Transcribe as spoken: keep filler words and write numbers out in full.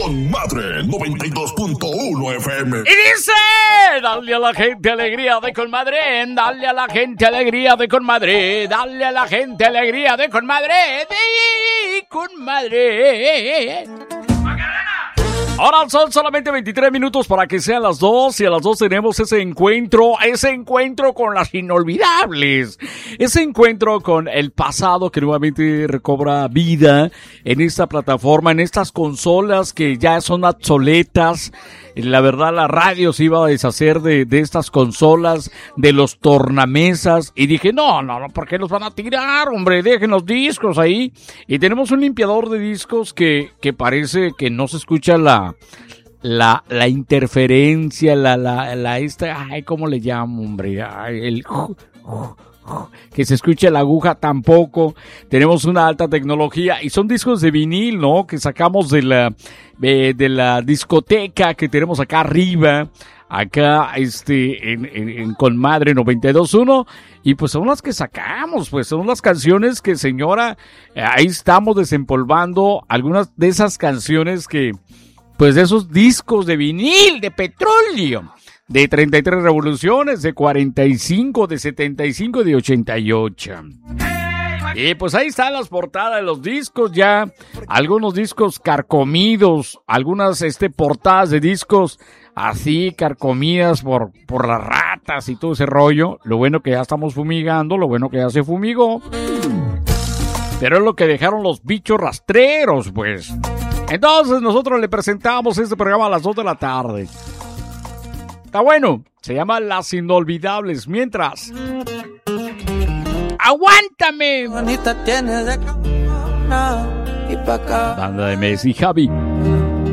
Con Madre noventa y dos punto uno F M. Y dice, dale a la gente alegría de con madre, dale a la gente alegría de con madre, dale a la gente alegría de con madre, de con madre. Ahora son solamente veintitrés minutos para que sean las dos y a las dos tenemos ese encuentro, ese encuentro con las inolvidables, ese encuentro con el pasado que nuevamente recobra vida en esta plataforma, en estas consolas que ya son obsoletas. La verdad, la radio se iba a deshacer de, de estas consolas, de los tornamesas, y dije, no, no, no, ¿por qué los van a tirar, hombre? Dejen los discos ahí. Y tenemos un limpiador de discos que, que parece que no se escucha la, la, la interferencia, la, la, la, esta, ay, ¿cómo le llamo, hombre? Ay, el... que se escuche la aguja tampoco. Tenemos una alta tecnología y son discos de vinil, ¿no? Que sacamos de la de, de la discoteca que tenemos acá arriba, acá este en, en, en Con Madre noventa y dos punto uno, y pues son las que sacamos, pues son las canciones que, señora, ahí estamos desempolvando algunas de esas canciones que, pues de esos discos de vinil, de petróleo, de treinta y tres revoluciones, de cuarenta y cinco, de setenta y cinco, de ochenta y ocho. Y pues ahí están las portadas de los discos ya, algunos discos carcomidos, algunas este portadas de discos así carcomidas por, por las ratas y todo ese rollo. Lo bueno que ya estamos fumigando, lo bueno que ya se fumigó. Pero es lo que dejaron los bichos rastreros, pues. Entonces nosotros le presentamos este programa a las dos de la tarde. Está bueno, se llama Las Inolvidables. Mientras, ¡aguántame! Bonita tiene de camino y pa' acá. Banda de Messi, Javi.